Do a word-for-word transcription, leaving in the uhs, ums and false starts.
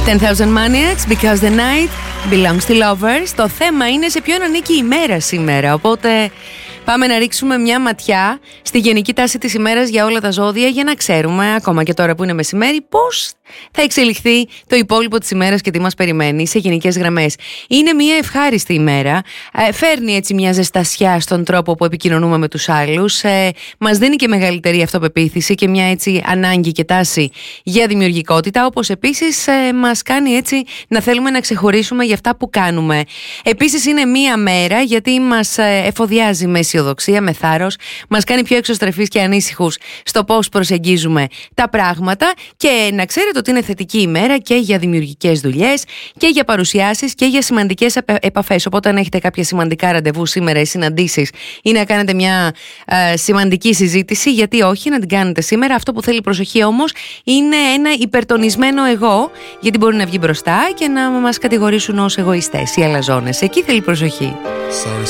ten thousand Maniacs, Because the Night Belongs to Lovers. Το θέμα είναι σε ποιον ανήκει η μέρα σήμερα, οπότε πάμε να ρίξουμε μια ματιά στη γενική τάση της ημέρας για όλα τα ζώδια, για να ξέρουμε, ακόμα και τώρα που είναι μεσημέρι, πώς θα εξελιχθεί το υπόλοιπο της ημέρας και τι μας περιμένει σε γενικές γραμμές. Είναι μια ευχάριστη ημέρα, ε, φέρνει έτσι μια ζεστασιά στον τρόπο που επικοινωνούμε με τους άλλους, ε, μας δίνει και μεγαλύτερη αυτοπεποίθηση και μια έτσι ανάγκη και τάση για δημιουργικότητα, όπως επίσης ε, μας κάνει έτσι να θέλουμε να ξεχωρίσουμε για αυτά που κάνουμε. Επίσης είναι μια μέρα γιατί μας ε, εφοδιάζει με αισιοδοξία, με θάρρος, μας κάνει πιο εξωστρεφείς και ανήσυχους στο πώς προσεγγίζουμε τα πράγματα, και να ξέρετε ότι είναι θετική ημέρα και για δημιουργικές δουλειές και για παρουσιάσεις και για σημαντικές επαφές. Οπότε αν έχετε κάποια σημαντικά ραντεβού σήμερα ή συναντήσεις ή να κάνετε μια ε, σημαντική συζήτηση, γιατί όχι να την κάνετε σήμερα. Αυτό που θέλει προσοχή όμως είναι ένα υπερτονισμένο εγώ, γιατί μπορεί να βγει μπροστά και να μας κατηγορήσουν ως εγωιστές ή αλαζόνες. Εκεί θέλει προσοχή. Sorry.